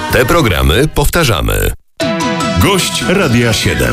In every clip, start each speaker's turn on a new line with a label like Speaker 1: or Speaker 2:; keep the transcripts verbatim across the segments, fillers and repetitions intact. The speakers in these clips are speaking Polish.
Speaker 1: Te programy powtarzamy.
Speaker 2: Gość Radia siedem.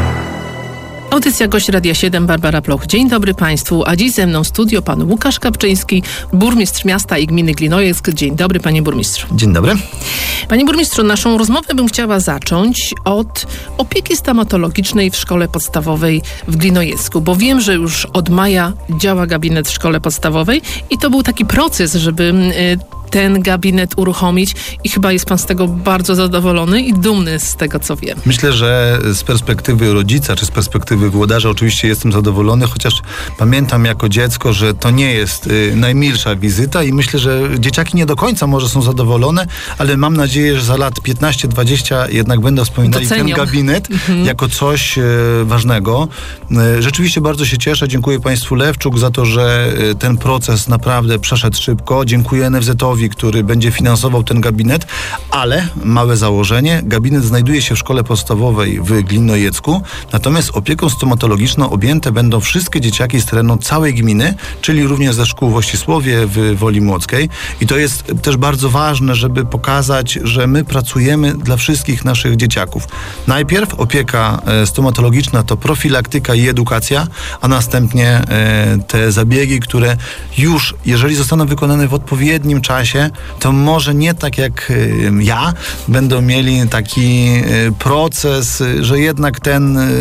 Speaker 3: Audycja Gość Radia siedem, Barbara Ploch. Dzień dobry Państwu, a dziś ze mną w studio pan Łukasz Kapczyński, burmistrz miasta i gminy Glinojeck. Dzień dobry, panie burmistrzu.
Speaker 4: Dzień dobry.
Speaker 3: Panie burmistrzu, naszą rozmowę bym chciała zacząć od opieki stomatologicznej w szkole podstawowej w Glinojecku, bo wiem, że już od maja działa gabinet w szkole podstawowej i to był taki proces, żeby y, ten gabinet uruchomić i chyba jest pan z tego bardzo zadowolony i dumny z tego, co wiem.
Speaker 4: Myślę, że z perspektywy rodzica, czy z perspektywy włodarza oczywiście jestem zadowolony, chociaż pamiętam jako dziecko, że to nie jest y, najmilsza wizyta i myślę, że dzieciaki nie do końca może są zadowolone, ale mam nadzieję, że za lat piętnaście dwadzieścia jednak będą wspominali ten gabinet mhm. jako coś y, ważnego. Y, rzeczywiście bardzo się cieszę. Dziękuję państwu Lewczuk za to, że y, ten proces naprawdę przeszedł szybko. Dziękuję en ef zetowi, który będzie finansował ten gabinet, ale małe założenie, gabinet znajduje się w szkole podstawowej w Glinojecku, natomiast opieką stomatologiczną objęte będą wszystkie dzieciaki z terenu całej gminy, czyli również ze szkół w Ościsłowie, w Woli Młockiej. I to jest też bardzo ważne, żeby pokazać, że my pracujemy dla wszystkich naszych dzieciaków. Najpierw opieka stomatologiczna to profilaktyka i edukacja, a następnie te zabiegi, które już, jeżeli zostaną wykonane w odpowiednim czasie, to może nie tak jak y, ja, będą mieli taki y, proces, y, że jednak ten y,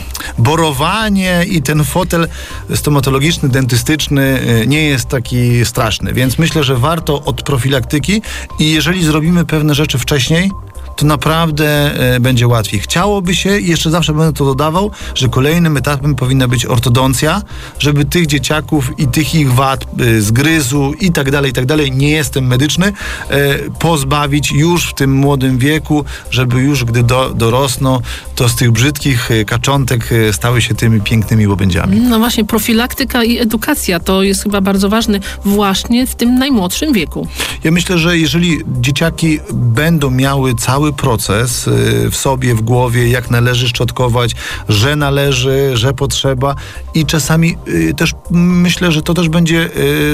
Speaker 4: borowanie i ten fotel stomatologiczny, dentystyczny y, nie jest taki straszny. Więc myślę, że warto od profilaktyki i jeżeli zrobimy pewne rzeczy wcześniej, to naprawdę e, będzie łatwiej. Chciałoby się, i jeszcze zawsze będę to dodawał, że kolejnym etapem powinna być ortodoncja, żeby tych dzieciaków i tych ich wad, e, zgryzu i tak dalej, i tak dalej, nie jestem medyczny, e, pozbawić już w tym młodym wieku, żeby już gdy do, dorosną, to z tych brzydkich e, kaczątek e, stały się tymi pięknymi łobędziami.
Speaker 3: No właśnie, profilaktyka i edukacja to jest chyba bardzo ważne właśnie w tym najmłodszym wieku.
Speaker 4: Ja myślę, że jeżeli dzieciaki będą miały cały proces w sobie, w głowie, jak należy szczotkować, że należy, że potrzeba i czasami też myślę, że to też będzie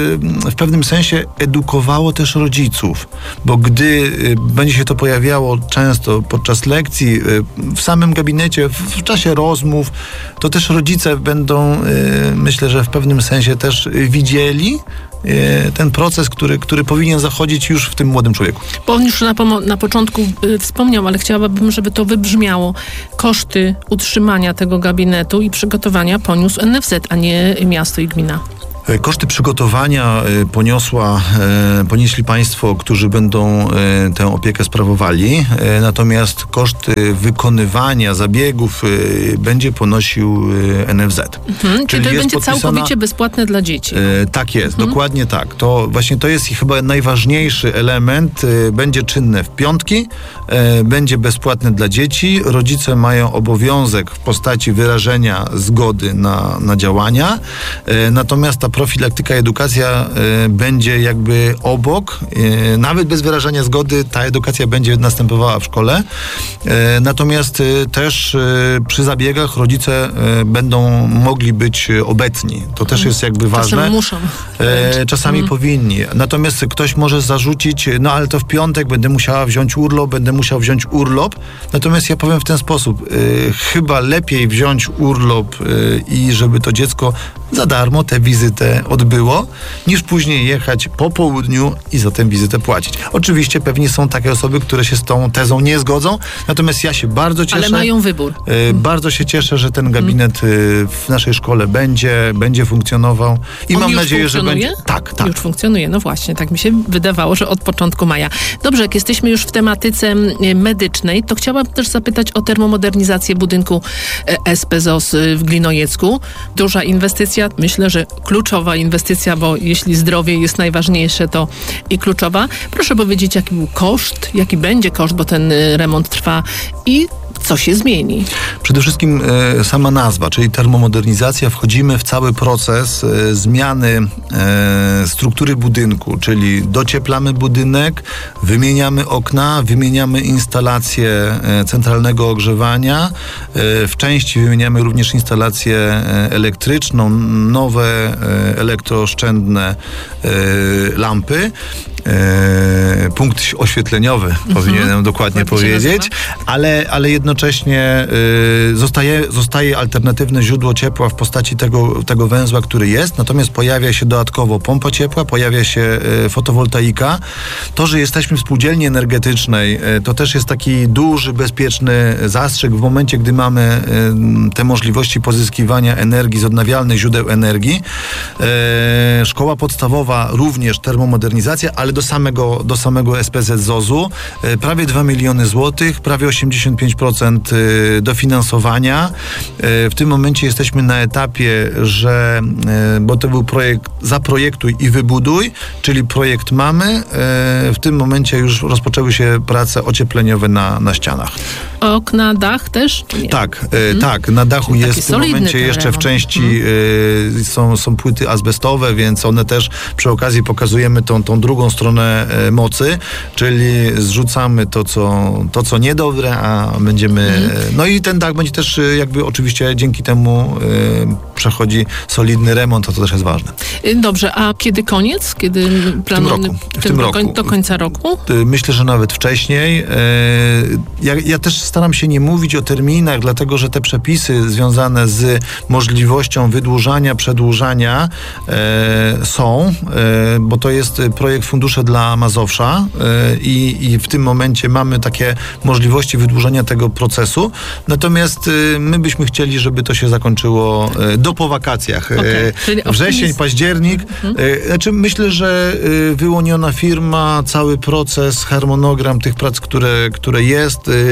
Speaker 4: w pewnym sensie edukowało też rodziców, bo gdy będzie się to pojawiało często podczas lekcji, w samym gabinecie, w czasie rozmów, to też rodzice będą, myślę, że w pewnym sensie też widzieli ten proces, który, który powinien zachodzić już w tym młodym człowieku.
Speaker 3: Bo on już na, pomo- na początku y, wspomniał, ale chciałabym, żeby to wybrzmiało. Koszty utrzymania tego gabinetu i przygotowania poniósł en ef zet, a nie miasto i gmina.
Speaker 4: Koszty przygotowania poniosła, ponieśli państwo, którzy będą tę opiekę sprawowali, natomiast koszty wykonywania zabiegów będzie ponosił en ef zet.
Speaker 3: Mhm, czyli to będzie podpisana... całkowicie bezpłatne dla dzieci.
Speaker 4: Tak jest, mhm. dokładnie tak. To właśnie to jest chyba najważniejszy element. Będzie czynne w piątki, będzie bezpłatne dla dzieci. Rodzice mają obowiązek w postaci wyrażenia zgody na, na działania, natomiast ta profilaktyka, edukacja y, będzie jakby obok, y, nawet bez wyrażania zgody ta edukacja będzie następowała w szkole. Y, natomiast y, też y, przy zabiegach rodzice y, będą mogli być obecni. To też jest jakby ważne.
Speaker 3: Czasami muszą.
Speaker 4: Y, czasami hmm. powinni. Natomiast ktoś może zarzucić, no ale to w piątek będę musiała wziąć urlop, będę musiał wziąć urlop. Natomiast ja powiem w ten sposób. Y, chyba lepiej wziąć urlop y, i żeby to dziecko za darmo tę wizytę odbyło, niż później jechać po południu i za tę wizytę płacić. Oczywiście pewnie są takie osoby, które się z tą tezą nie zgodzą, natomiast ja się bardzo cieszę.
Speaker 3: Ale mają wybór.
Speaker 4: Y, bardzo się cieszę, że ten gabinet y, w naszej szkole będzie, będzie funkcjonował i
Speaker 3: On
Speaker 4: mam
Speaker 3: już
Speaker 4: nadzieję, że
Speaker 3: funkcjonuje?
Speaker 4: będzie... Tak, tak.
Speaker 3: Już funkcjonuje, no właśnie, tak mi się wydawało, że od początku maja. Dobrze, jak jesteśmy już w tematyce medycznej, to chciałabym też zapytać o termomodernizację budynku es pe zet o es w Glinojecku. Duża inwestycja, myślę, że kluczowa inwestycja, bo jeśli zdrowie jest najważniejsze, to i kluczowa. Proszę powiedzieć, jaki był koszt, jaki będzie koszt, bo ten remont trwa i co się zmieni?
Speaker 4: Przede wszystkim e, sama nazwa, czyli termomodernizacja. Wchodzimy w cały proces e, zmiany e, struktury budynku, czyli docieplamy budynek, wymieniamy okna, wymieniamy instalację e, centralnego ogrzewania, e, w części wymieniamy również instalację e, elektryczną, nowe e, elektrooszczędne e, lampy. e, punkt oświetleniowy, mhm. powinienem dokładnie powiedzieć, ale, ale jednocześnie e, zostaje, zostaje alternatywne źródło ciepła w postaci tego, tego węzła, który jest, natomiast pojawia się dodatkowo pompa ciepła, pojawia się e, fotowoltaika. To, że jesteśmy w spółdzielni energetycznej, e, to też jest taki duży, bezpieczny zastrzyk w momencie, gdy mamy e, te możliwości pozyskiwania energii z odnawialnych źródeł energii. E, szkoła podstawowa również termomodernizacja, ale do samego, do samego S P Z Z O Z-u e, prawie dwa miliony złotych, prawie osiemdziesiąt pięć procent e, dofinansowania. E, w tym momencie jesteśmy na etapie, że, e, bo to był projekt zaprojektuj i wybuduj, czyli projekt mamy. E, w tym momencie już rozpoczęły się prace ociepleniowe na, na ścianach.
Speaker 3: Okna, dach też? Nie.
Speaker 4: Tak, e, tak. Na dachu jest w tym momencie jeszcze w części y, są, są płyty azbestowe, więc one też przy okazji pokazujemy tą, tą drugą stronę e, mocy, czyli zrzucamy to co, to, co niedobre, a będziemy... Mm. No i ten dach będzie też jakby oczywiście dzięki temu y, przechodzi solidny remont, a to też jest ważne.
Speaker 3: Dobrze, a kiedy koniec? Kiedy planujemy?
Speaker 4: W tym roku. W tym roku.
Speaker 3: Do końca roku?
Speaker 4: Myślę, że nawet wcześniej. E, ja, ja też staram się nie mówić o terminach, dlatego że te przepisy związane z możliwością wydłużania, przedłużania e, są, e, bo to jest projekt Fundusze dla Mazowsza e, i, i w tym momencie mamy takie możliwości wydłużenia tego procesu. Natomiast e, my byśmy chcieli, żeby to się zakończyło e, do po wakacjach.
Speaker 3: Okay.
Speaker 4: E, wrzesień, październik. Mhm. E, znaczy myślę, że e, wyłoniona firma, cały proces, harmonogram tych prac, które, które jest, e,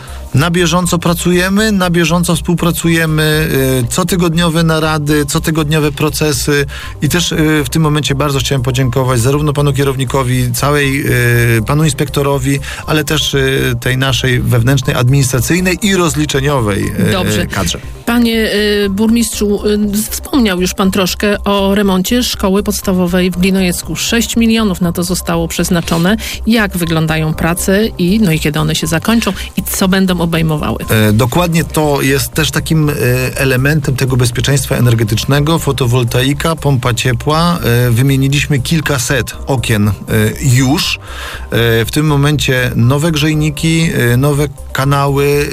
Speaker 4: na bieżąco pracujemy, na bieżąco współpracujemy, y, cotygodniowe narady, cotygodniowe procesy i też y, w tym momencie bardzo chciałem podziękować zarówno panu kierownikowi, całej y, panu inspektorowi, ale też y, tej naszej wewnętrznej, administracyjnej i rozliczeniowej y,
Speaker 3: Dobrze.
Speaker 4: kadrze.
Speaker 3: Panie y, burmistrzu, y, wspomniał już pan troszkę o remoncie szkoły podstawowej w Glinojecku. sześć milionów na to zostało przeznaczone. Jak wyglądają prace i, no i kiedy one się zakończą i co będą obejmowały?
Speaker 4: E, dokładnie to jest też takim e, elementem tego bezpieczeństwa energetycznego. Fotowoltaika, pompa ciepła. E, wymieniliśmy kilkaset okien e, już. E, w tym momencie nowe grzejniki, e, nowe kanały,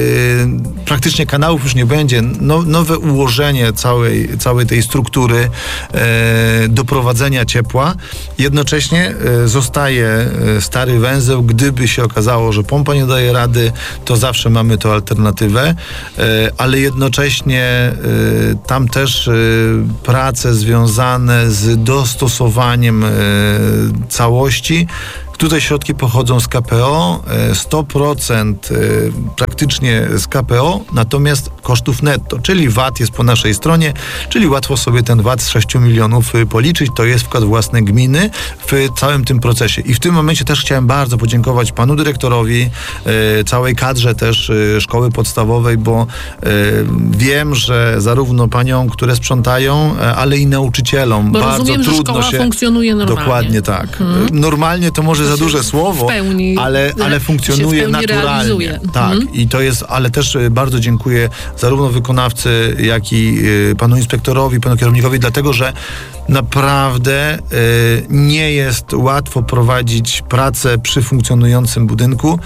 Speaker 4: e, praktycznie kanałów już nie będzie. No, nowe ułożenie całej, całej tej struktury e, doprowadzenia ciepła. Jednocześnie e, zostaje e, stary węzeł. Gdyby się okazało, że pompa nie daje rady, to zawsze mamy to alternatywę, ale jednocześnie tam też prace związane z dostosowaniem całości. Tutaj środki pochodzą z K P O, sto procent praktycznie z K P O, natomiast kosztów netto, czyli V A T jest po naszej stronie, czyli łatwo sobie ten V A T z sześciu milionów policzyć, to jest wkład własny gminy w całym tym procesie. I w tym momencie też chciałem bardzo podziękować panu dyrektorowi, całej kadrze też szkoły podstawowej, bo wiem, że zarówno paniom, które sprzątają, ale i nauczycielom
Speaker 3: bo
Speaker 4: bardzo
Speaker 3: rozumiem,
Speaker 4: trudno
Speaker 3: że szkoła
Speaker 4: się...
Speaker 3: funkcjonuje normalnie.
Speaker 4: Dokładnie tak. Hmm. Normalnie to może za duże słowo,
Speaker 3: pełni,
Speaker 4: ale, ale funkcjonuje naturalnie. Realizuje. Tak.
Speaker 3: Mhm.
Speaker 4: I to jest, ale też bardzo dziękuję zarówno wykonawcy, jak i y, panu inspektorowi, panu kierownikowi, dlatego, że naprawdę y, nie jest łatwo prowadzić pracę przy funkcjonującym budynku.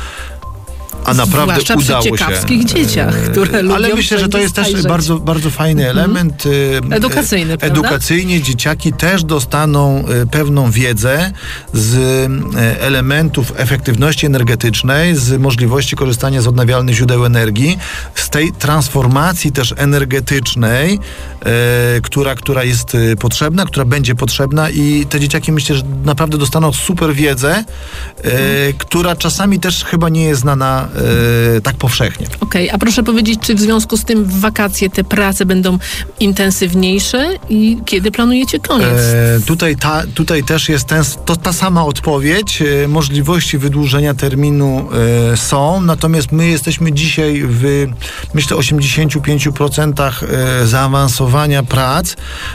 Speaker 4: A naprawdę
Speaker 3: zwłaszcza
Speaker 4: udało
Speaker 3: przy ciekawskich się. dzieciach, które lubią.
Speaker 4: Ale myślę, że to jest też bardzo, bardzo fajny element.
Speaker 3: Mhm. Edukacyjny, prawda?
Speaker 4: Edukacyjnie dzieciaki też dostaną pewną wiedzę z elementów efektywności energetycznej, z możliwości korzystania z odnawialnych źródeł energii, z tej transformacji też energetycznej, e, która, która jest potrzebna, która będzie potrzebna i te dzieciaki myślę, że naprawdę dostaną super wiedzę, e, mhm. która czasami też chyba nie jest znana Yy, tak powszechnie.
Speaker 3: Okej, okay, a proszę powiedzieć, czy w związku z tym w wakacje te prace będą intensywniejsze i kiedy planujecie koniec? E,
Speaker 4: tutaj, ta, tutaj też jest ten, to, ta sama odpowiedź. E, możliwości wydłużenia terminu e, są, natomiast my jesteśmy dzisiaj w, myślę, osiemdziesiąt pięć procent e, zaawansowania prac.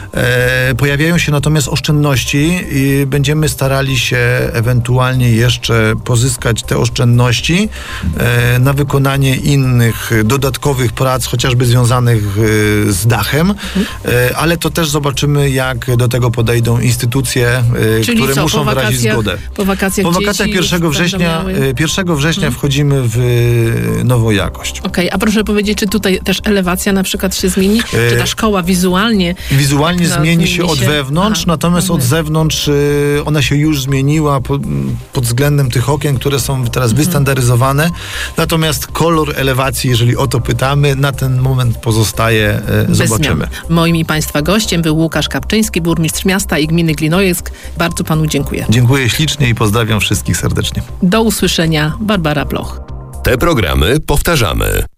Speaker 4: E, pojawiają się natomiast oszczędności i będziemy starali się ewentualnie jeszcze pozyskać te oszczędności. E, e, na wykonanie innych dodatkowych prac, chociażby związanych e, z dachem, e, ale to też zobaczymy, jak do tego podejdą instytucje, e,
Speaker 3: Czyli
Speaker 4: które
Speaker 3: co,
Speaker 4: muszą
Speaker 3: po
Speaker 4: wyrazić
Speaker 3: wakacjach,
Speaker 4: zgodę.
Speaker 3: Po wakacjach,
Speaker 4: Po wakacjach pierwszego września, pierwszego września wchodzimy w nową jakość.
Speaker 3: Okej, okay, a proszę powiedzieć, czy tutaj też elewacja na przykład się zmieni? E... Czy ta szkoła wizualnie?
Speaker 4: Wizualnie
Speaker 3: tak,
Speaker 4: zmieni się
Speaker 3: się
Speaker 4: od wewnątrz, Aha, natomiast mhm. od zewnątrz y, ona się już zmieniła pod, pod względem tych okien, które są teraz mhm. wystandaryzowane. Natomiast kolor elewacji, jeżeli o to pytamy, na ten moment pozostaje, y, zobaczymy.
Speaker 3: Zmian. Moim i Państwa gościem był Łukasz Kapczyński, burmistrz miasta i gminy Glinojeck. Bardzo Panu dziękuję.
Speaker 4: Dziękuję ślicznie i pozdrawiam wszystkich serdecznie.
Speaker 3: Do usłyszenia. Barbara Bloch.
Speaker 1: Te programy powtarzamy.